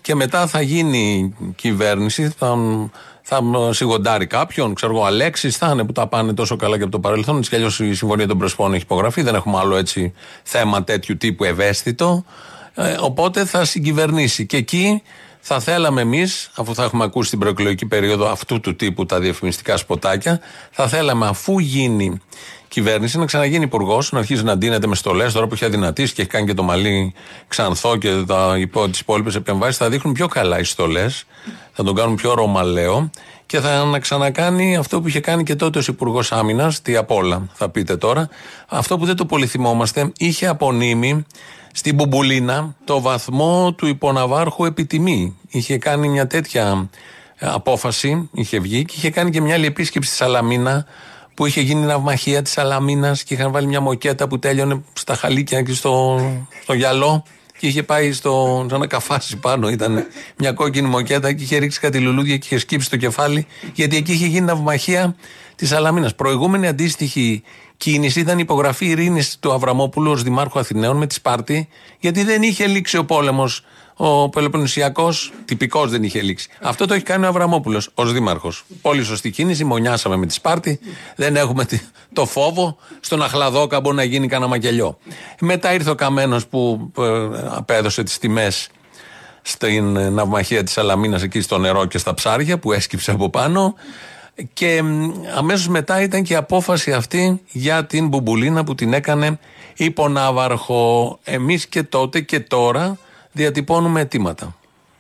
Και μετά θα γίνει κυβέρνηση, θα σιγοντάρει κάποιον, ξέρω εγώ, Αλέξης, θα είναι που τα πάνε τόσο καλά και από το παρελθόν. Έτσι κι αλλιώς η Συμφωνία των Πρεσπών έχει υπογραφεί, δεν έχουμε άλλο έτσι θέμα τέτοιου τύπου ευαίσθητο. Οπότε θα συγκυβερνήσει. Και εκεί θα θέλαμε εμείς, αφού θα έχουμε ακούσει την προεκλογική περίοδο αυτού του τύπου τα διαφημιστικά σποτάκια, θα θέλαμε αφού γίνει κυβέρνηση να ξαναγίνει υπουργός, να αρχίσει να ντύνεται με στολές. Τώρα που έχει αδυνατήσει και έχει κάνει και το μαλλί ξανθό και τις υπόλοιπες επεμβάσεις, θα δείχνουν πιο καλά οι στολές, θα τον κάνουν πιο ρωμαλαίο και θα ξανακάνει αυτό που είχε κάνει και τότε ως υπουργός άμυνας. Τι απ' όλα, θα πείτε τώρα. Αυτό που δεν το πολύ θυμόμαστε, είχε απονείμει στην Μπουμπουλίνα το βαθμό του υποναβάρχου επιτιμή. Είχε κάνει μια τέτοια απόφαση, είχε βγει και είχε κάνει και μια άλλη επίσκεψη στη Σαλαμίνα, που είχε γίνει ναυμαχία της Σαλαμίνας και είχαν βάλει μια μοκέτα που τέλειωνε στα χαλίκια και στο γυαλό και είχε πάει σαν να καφάσει πάνω. Ήταν μια κόκκινη μοκέτα και είχε ρίξει κάτι λουλούδια και είχε σκύψει το κεφάλι, γιατί εκεί είχε γίνει ναυμαχία της Σαλαμίνας. Προηγούμενη αντίστοιχη κίνηση ήταν η υπογραφή ειρήνης του Αβραμόπουλου ως Δημάρχου Αθηναίων με τη Σπάρτη, γιατί δεν είχε λήξει ο πόλεμος. Ο Πελοποννησιακός τυπικός δεν είχε λήξει. Αυτό το έχει κάνει ο Αβραμόπουλος ως δήμαρχος. Πολύ σωστή κίνηση, μονιάσαμε με τη Σπάρτη. Δεν έχουμε το φόβο στον Αχλαδόκαμπο να γίνει κανένα μακελιό. Μετά ήρθε ο Καμένος που απέδωσε τις τιμές στην ναυμαχία της Σαλαμίνας εκεί στο νερό και στα ψάρια που έσκυψε από πάνω. Και αμέσως μετά ήταν και η απόφαση αυτή για την Μπουμπουλίνα που την έκανε υπονάβαρχο. Εμείς και τότε και τώρα διατυπώνουμε αιτήματα.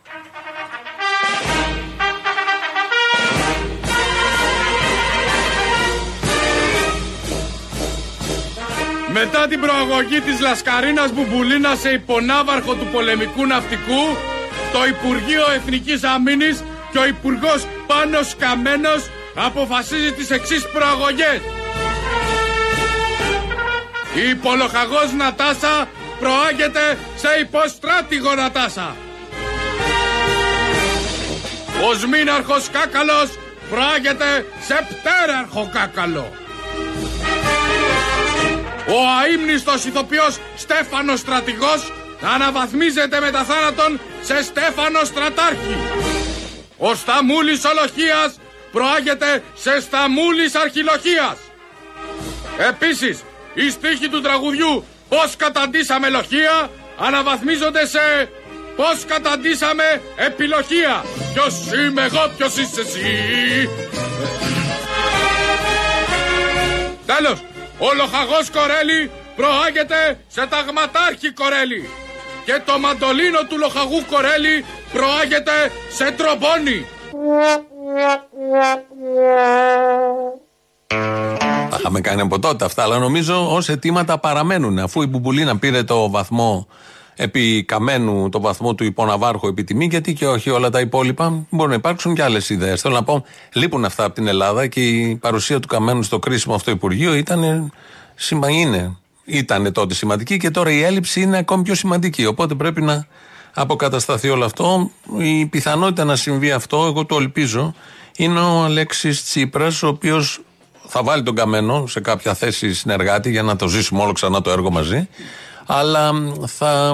Μετά την προαγωγή της Λασκαρίνας Μπουμπουλίνας σε υπονάβαρχο του πολεμικού ναυτικού, το Υπουργείο Εθνικής Αμήνης και ο Υπουργός Πάνος Καμένος αποφασίζει τις εξής προαγωγές. Η υπολοχαγός Νατάσα προάγεται σε υποστράτηγο Νατάσα. Ο Σμήναρχος Κάκαλος προάγεται σε πτέραρχο Κάκαλο. Ο αείμνηστος ηθοποιός Στέφανος Στρατηγός αναβαθμίζεται μετά θάνατον σε Στέφανο Στρατάρχη. Ο Σταμούλης Ολοχίας προάγεται σε Σταμούλης Αρχιλοχίας. Επίσης, οι στίχοι του τραγουδιού «Πώς καταντήσαμε λοχεία» αναβαθμίζονται σε «Πώς καταντήσαμε επιλοχεία». Ποιος είμαι εγώ, ποιος είσαι εσύ. Τέλος, ο λοχαγός Κορέλη προάγεται σε ταγματάρχη Κορέλη και το μαντολίνο του λοχαγού Κορέλη προάγεται σε τρομπόνι. Τα είχαμε κάνει από τότε αυτά, αλλά νομίζω ως αιτήματα παραμένουν. Αφού η Μπουμπουλίνα πήρε το βαθμό επί Καμένου, το βαθμό του υποναβάρχου επιτιμή, γιατί και όχι όλα τα υπόλοιπα, μπορεί να υπάρξουν και άλλες ιδέες. Θέλω να πω, λείπουν αυτά από την Ελλάδα και η παρουσία του Καμένου στο κρίσιμο αυτό Υπουργείο ήταν τότε σημαντική και τώρα η έλλειψη είναι ακόμη πιο σημαντική. Οπότε πρέπει να αποκατασταθεί όλο αυτό. Η πιθανότητα να συμβεί αυτό, εγώ το ελπίζω, είναι ο Αλέξης Τσίπρας, ο οποίος θα βάλει τον Καμένο σε κάποια θέση συνεργάτη για να το ζήσουμε όλο ξανά το έργο μαζί, αλλά θα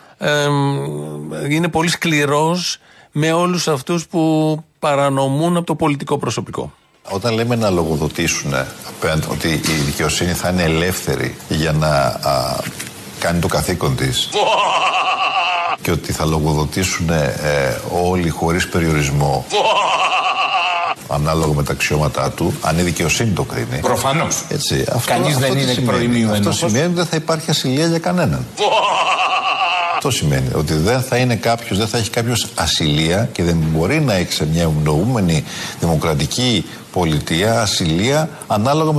είναι πολύ σκληρός με όλους αυτούς που παρανομούν από το πολιτικό προσωπικό. Όταν λέμε να λογοδοτήσουν ότι η δικαιοσύνη θα είναι ελεύθερη για να κάνει το καθήκον της και ότι θα λογοδοτήσουν όλοι χωρίς περιορισμό ανάλογα με τα αξιώματά του, αν η δικαιοσύνη το κρίνει. Προφανώς. Κανείς δεν είναι προημίου ενός. Αυτό σημαίνει ότι δεν θα υπάρχει ασυλία για κανέναν. Αυτό σημαίνει ότι δεν θα έχει κάποιος ασυλία και δεν μπορεί να έχει σε μια νοούμενη δημοκρατική πολιτεία ασυλία ανάλογα με